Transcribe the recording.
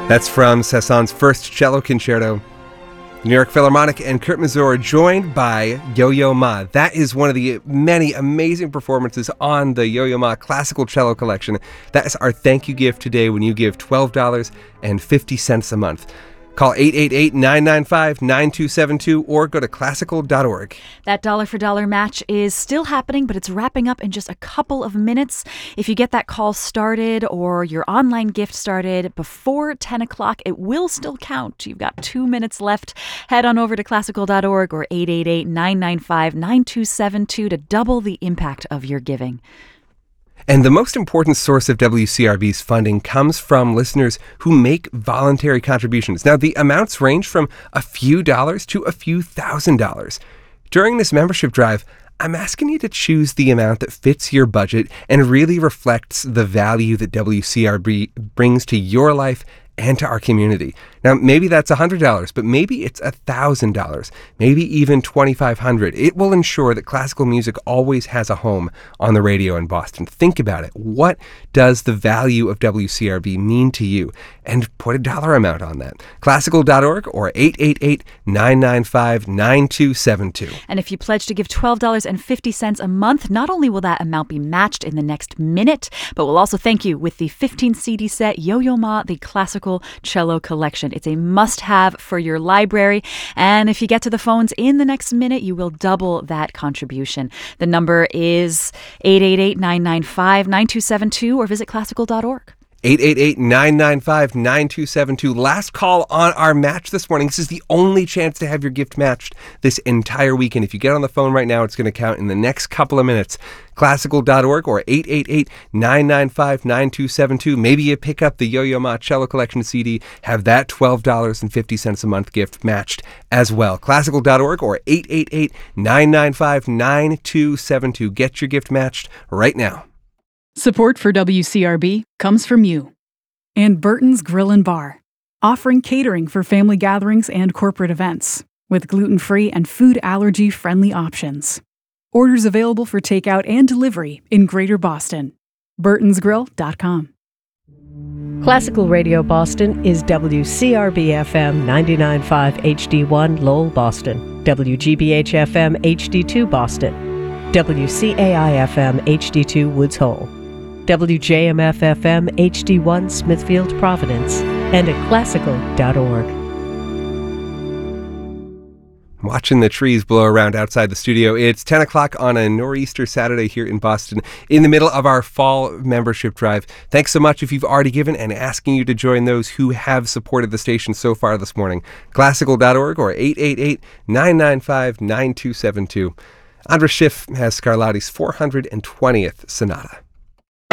That's from Saint-Saëns's first cello concerto. New York Philharmonic and Kurt Masur joined by Yo-Yo Ma. That is one of the many amazing performances on the Yo-Yo Ma Classical Cello Collection. That is our thank you gift today when you give $12.50 a month. Call 888-995-9272 or go to classical.org. That dollar for dollar match is still happening, but it's wrapping up in just a couple of minutes. If you get that call started or your online gift started before 10 o'clock, it will still count. You've got 2 minutes left. Head on over to classical.org or 888-995-9272 to double the impact of your giving. And the most important source of WCRB's funding comes from listeners who make voluntary contributions. Now, the amounts range from a few dollars to a few $1,000s. During this membership drive, I'm asking you to choose the amount that fits your budget and really reflects the value that WCRB brings to your life and to our community. Now, maybe that's $100, but maybe it's $1,000, maybe even $2,500. It will ensure that classical music always has a home on the radio in Boston. Think about it. What does the value of WCRB mean to you? And put a dollar amount on that. Classical.org or 888-995-9272. And if you pledge to give $12.50 a month, not only will that amount be matched in the next minute, but we'll also thank you with the 15 CD set Yo-Yo Ma, the Classical Cello Collection. It's a must-have for your library. And if you get to the phones in the next minute, you will double that contribution. The number is 888-995-9272 or visit classical.org. 888-995-9272. Last call on our match this morning. This is the only chance to have your gift matched this entire weekend. If you get on the phone right now, it's going to count in the next couple of minutes. Classical.org or 888-995-9272. Maybe you pick up the Yo-Yo Ma Cello Collection CD, have that $12.50 a month gift matched as well. Classical.org or 888-995-9272. Get your gift matched right now. Support for WCRB comes from you and Burton's Grill and Bar, offering catering for family gatherings and corporate events with gluten-free and food allergy-friendly options. Orders available for takeout and delivery in Greater Boston. burtonsgrill.com. Classical Radio Boston is WCRB-FM 99.5 HD1 Lowell, Boston, WGBH-FM HD2 Boston, WCAI-FM HD2 Woods Hole, WJMF-FM HD1 Smithfield, Providence, and at classical.org. Watching the trees blow around outside the studio. It's 10 o'clock on a nor'easter Saturday here in Boston, in the middle of our fall membership drive. Thanks so much if you've already given, and asking you to join those who have supported the station so far this morning. Classical.org or 888-995-9272. Andras Schiff has Scarlatti's 420th Sonata.